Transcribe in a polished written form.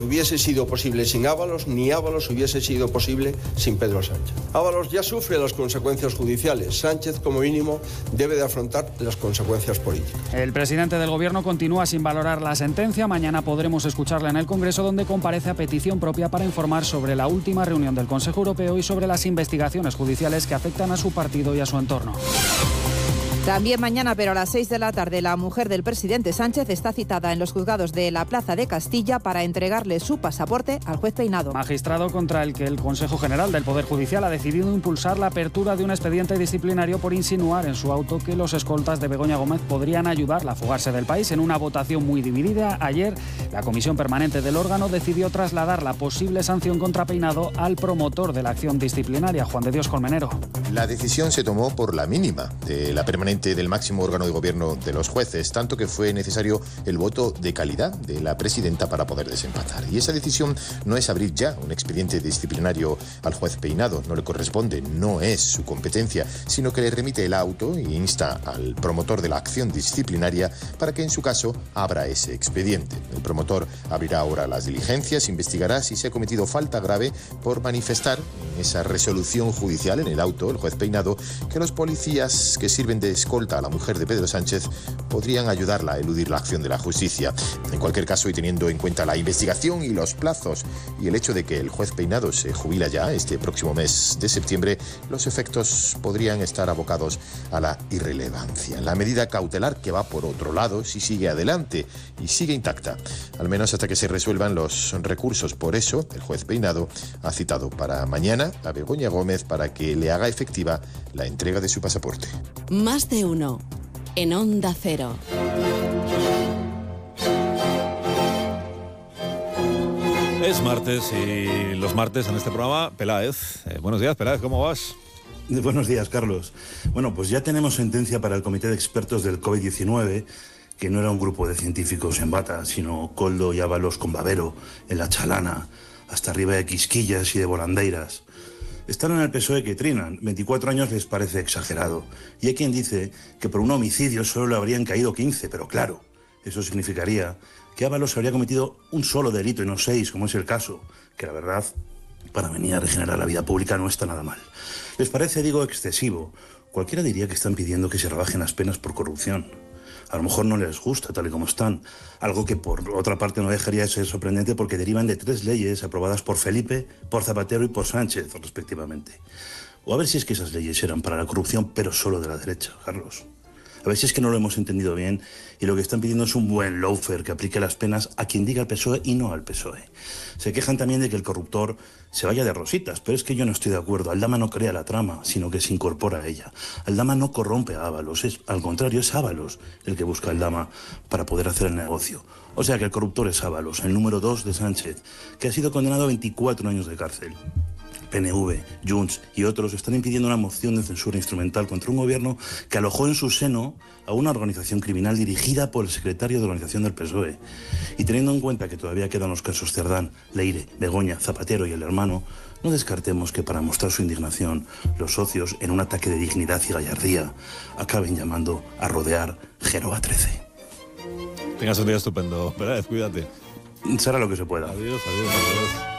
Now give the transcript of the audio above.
Hubiese sido posible sin Ábalos, ni Ábalos hubiese sido posible sin Pedro Sánchez. Ábalos ya sufre las consecuencias judiciales. Sánchez, como mínimo, debe de afrontar las consecuencias políticas. El presidente del Gobierno continúa sin valorar la sentencia. Mañana podremos escucharla en el Congreso, donde comparece a petición propia para informar sobre la última reunión del Consejo Europeo y sobre las investigaciones judiciales que afectan a su partido y a su entorno. También mañana, pero a las 6 de la tarde, la mujer del presidente Sánchez está citada en los juzgados de la Plaza de Castilla para entregarle su pasaporte al juez Peinado. Magistrado contra el que el Consejo General del Poder Judicial ha decidido impulsar la apertura de un expediente disciplinario por insinuar en su auto que los escoltas de Begoña Gómez podrían ayudarla a fugarse del país. En una votación muy dividida, ayer la Comisión Permanente del órgano decidió trasladar la posible sanción contra Peinado al promotor de la acción disciplinaria, Juan de Dios Colmenero. La decisión se tomó por la mínima de la permanente del máximo órgano de gobierno de los jueces, tanto que fue necesario el voto de calidad de la presidenta para poder desempatar. Y esa decisión no es abrir ya un expediente disciplinario al juez Peinado, no le corresponde, no es su competencia, sino que le remite el auto e insta al promotor de la acción disciplinaria para que en su caso abra ese expediente. El promotor abrirá ahora las diligencias, investigará si se ha cometido falta grave por manifestar en esa resolución judicial, en el auto, el juez Peinado, que los policías que sirven de escolta a la mujer de Pedro Sánchez podrían ayudarla a eludir la acción de la justicia. En cualquier caso, y teniendo en cuenta la investigación y los plazos y el hecho de que el juez Peinado se jubila ya este próximo mes de septiembre, los efectos podrían estar abocados a la irrelevancia. La medida cautelar, que va por otro lado, sí sigue adelante y sigue intacta, al menos hasta que se resuelvan los recursos. Por eso, el juez Peinado ha citado para mañana a Begoña Gómez para que le haga efectiva la entrega de su pasaporte. Más de uno en Onda Cero. Es martes y los martes en este programa, Peláez. Buenos días, Peláez, ¿cómo vas? Buenos días, Carlos. Bueno, pues ya tenemos sentencia para el Comité de Expertos del COVID-19, que no era un grupo de científicos en bata, sino Koldo y Ábalos con Bavero, en La Chalana, hasta arriba de Quisquillas y de Volandeiras. Están en el PSOE que trinan, 24 años les parece exagerado. Y hay quien dice que por un homicidio solo le habrían caído 15, pero claro, eso significaría que Ábalos habría cometido un solo delito y no 6, como es el caso, que la verdad, para venir a regenerar la vida pública no está nada mal. ¿Les parece, digo, excesivo? Cualquiera diría que están pidiendo que se rebajen las penas por corrupción. A lo mejor no les gusta tal y como están, algo que por otra parte no dejaría de ser sorprendente porque derivan de 3 leyes aprobadas por Felipe, por Zapatero y por Sánchez, respectivamente. O a ver si es que esas leyes eran para la corrupción, pero solo de la derecha, Carlos. A ver si es que no lo hemos entendido bien y lo que están pidiendo es un buen lawfare que aplique las penas a quien diga al PSOE y no al PSOE. Se quejan también de que el corruptor se vaya de rositas, pero es que yo no estoy de acuerdo. Aldama no crea la trama, sino que se incorpora a ella. Aldama no corrompe a Ábalos, al contrario, es Ábalos el que busca a Aldama para poder hacer el negocio. O sea que el corruptor es Ábalos, el número 2 de Sánchez, que ha sido condenado a 24 años de cárcel. PNV, Junts y otros están impidiendo una moción de censura instrumental contra un gobierno que alojó en su seno a una organización criminal dirigida por el secretario de organización del PSOE. Y teniendo en cuenta que todavía quedan los casos Cerdán, Leire, Begoña, Zapatero y el hermano, no descartemos que para mostrar su indignación, los socios, en un ataque de dignidad y gallardía, acaben llamando a rodear Génova 13. Tengas un día estupendo, Peláez, cuídate. Será lo que se pueda. Adiós, adiós, adiós.